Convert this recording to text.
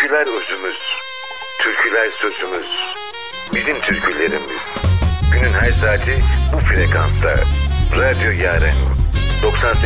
Türküler özümüz, türküler sözümüz, bizim türkülerimiz. Günün her saati bu frekansta. Radyo Yaren 98